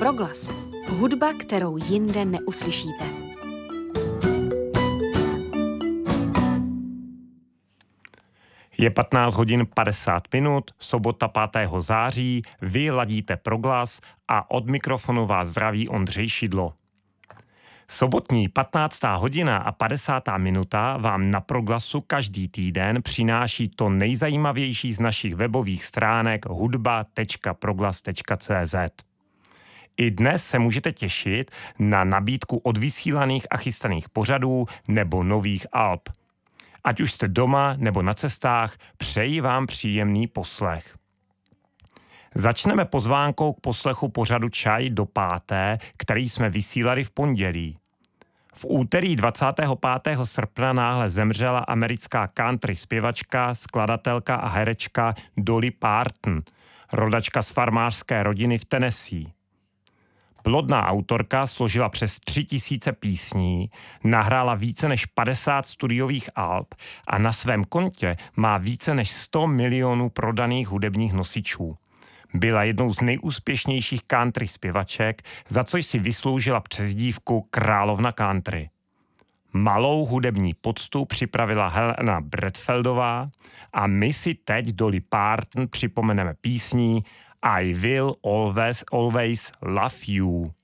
Proglas. Hudba, kterou jinde neuslyšíte. Je 15 hodin 50 minut, sobota 5. září, vy ladíte Proglas a od mikrofonu vás zdraví Ondřej Šidlo. Sobotní 15. hodina a 50. minuta vám na Proglasu každý týden přináší to nejzajímavější z našich webových stránek hudba.proglas.cz. I dnes se můžete těšit na nabídku odvysílaných a chystaných pořadů nebo nových alb. Ať už jste doma nebo na cestách, přeji vám příjemný poslech. Začneme pozvánkou k poslechu pořadu Čaj do 5., který jsme vysílali v pondělí. V úterý 25. srpna náhle zemřela americká country zpěvačka, skladatelka a herečka Dolly Parton, rodačka z farmářské rodiny v Tennessee. Plodná autorka složila přes 3000 písní, nahrála více než 50 studiových alb a na svém kontě má více než 100 milionů prodaných hudebních nosičů. Byla jednou z nejúspěšnějších country zpěvaček, za což si vysloužila přezdívku Královna country. Malou hudební poctu připravila Helena Bradfeldová a my si teď Dolly Parton připomeneme písní I Will Always Love You.